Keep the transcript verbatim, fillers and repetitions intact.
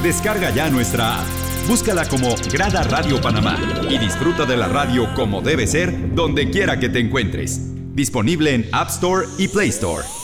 Descarga ya nuestra app. Búscala como Grada Radio Panamá y disfruta de la radio como debe ser, donde quiera que te encuentres. Disponible en App Store y Play Store.